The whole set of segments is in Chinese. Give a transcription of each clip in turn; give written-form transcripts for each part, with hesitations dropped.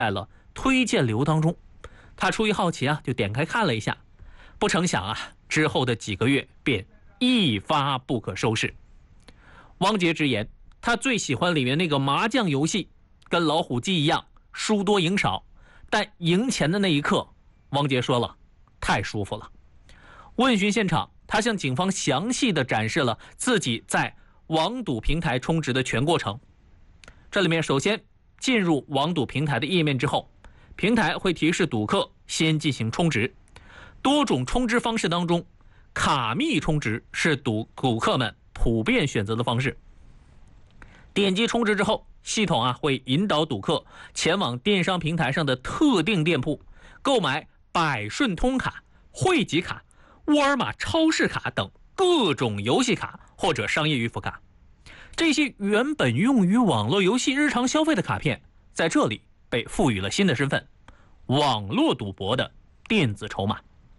在了推荐流当中。他出于好奇就点开看了一下，不成想之后的几个月便一发不可收拾。汪杰直言，他最喜欢里面那个麻将游戏，跟老虎机一样，输多赢少，但赢钱的那一刻，汪杰说了，太舒服了。问询现场，他向警方详细的展示了自己在网赌平台充值的全过程。这里面首先进入网赌平台的页面之后，平台会提示赌客先进行充值。多种充值方式当中，卡密充值是赌客们普遍选择的方式。点击充值之后，系统会引导赌客前往电商平台上的特定店铺，购买百顺通卡、汇集卡、沃尔玛超市卡等各种游戏卡或者商业预付卡。这些原本用于网络游戏日常消费的卡片，在这里被赋予了新的身份——网络赌博的电子筹码。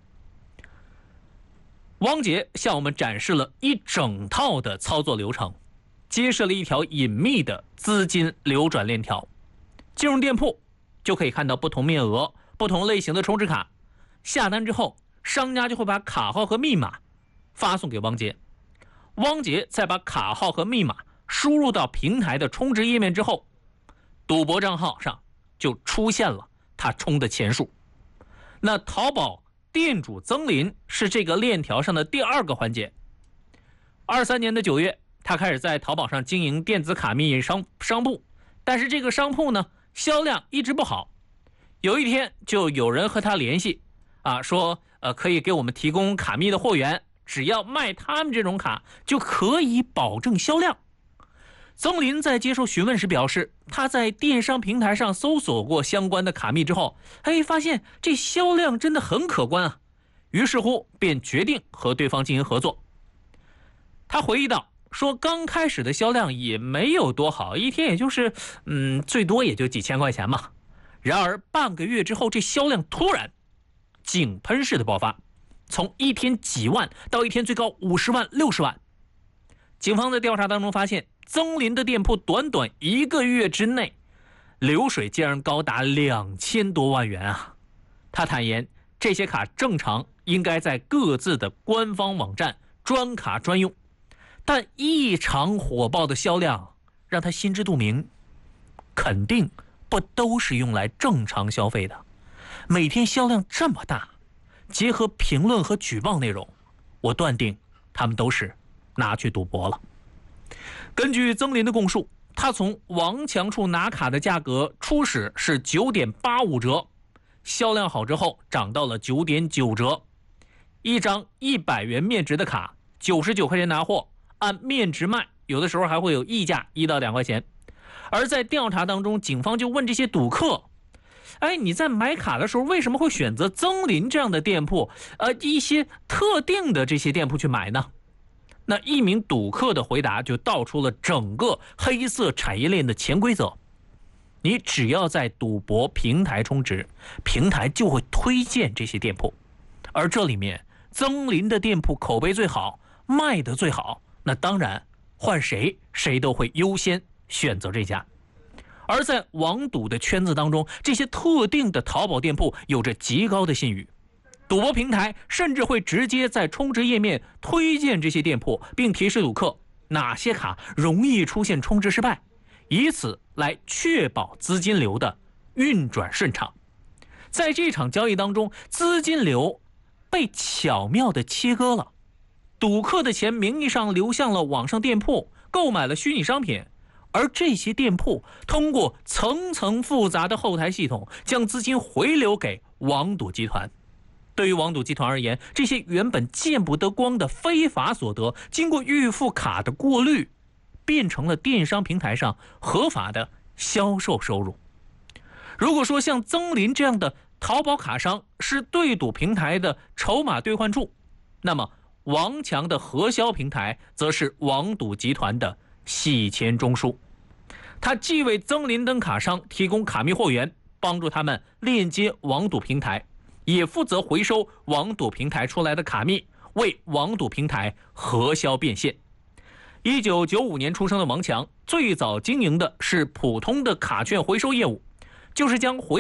汪杰向我们展示了一整套的操作流程，揭示了一条隐秘的资金流转链条。进入店铺就可以看到不同面额、不同类型的充值卡，下单之后，商家就会把卡号和密码发送给汪杰，汪杰再把卡号和密码输入到平台的充值页面之后，赌博账号上就出现了他充的钱数。那淘宝店主曾林是这个链条上的第二个环节。23年的9月，他开始在淘宝上经营电子卡密商铺，但是这个商铺呢，销量一直不好。有一天就有人和他联系说可以给我们提供卡密的货源，只要卖他们这种卡就可以保证销量。曾林在接受询问时表示，他在电商平台上搜索过相关的卡密之后，发现这销量真的很可观于是乎便决定和对方进行合作。他回忆到说，刚开始的销量也没有多好，一天也就是最多也就几千块钱嘛。然而半个月之后，这销量突然井喷式的爆发，从一天几万到一天最高50万、60万。警方在调查当中发现，曾林的店铺短短1个月之内，流水竟然高达2000多万元他坦言，这些卡正常应该在各自的官方网站专卡专用，但异常火爆的销量让他心知肚明，肯定不都是用来正常消费的。每天销量这么大，结合评论和举报内容，我断定他们都是拿去赌博了。根据曾林的供述，他从王强处拿卡的价格初始是9.85折，销量好之后涨到了9.9折。一张100元面值的卡，99块钱拿货，按面值卖，有的时候还会有溢价1到2块钱。而在调查当中，警方就问这些赌客，你在买卡的时候为什么会选择曾林这样的店铺，一些特定的这些店铺去买呢？那一名赌客的回答就道出了整个黑色产业链的潜规则。你只要在赌博平台充值，平台就会推荐这些店铺，而这里面曾林的店铺口碑最好，卖得最好，那当然换谁都会优先选择这家。而在网赌的圈子当中，这些特定的淘宝店铺有着极高的信誉，赌博平台甚至会直接在充值页面推荐这些店铺，并提示赌客哪些卡容易出现充值失败，以此来确保资金流的运转顺畅。在这场交易当中，资金流被巧妙地切割了，赌客的钱名义上流向了网上店铺，购买了虚拟商品，而这些店铺通过层层复杂的后台系统，将资金回流给网赌集团。对于网赌集团而言，这些原本见不得光的非法所得，经过预付卡的过滤，变成了电商平台上合法的销售收入。如果说像曾林这样的淘宝卡商是对赌平台的筹码兑换处，那么王强的核销平台则是网赌集团的洗钱中枢。他既为曾林等卡商提供卡密货源，帮助他们链接网赌平台，也负责回收网赌平台出来的卡密，为网赌平台核销变现。1995年出生的王强，最早经营的是普通的卡券回收业务，就是将回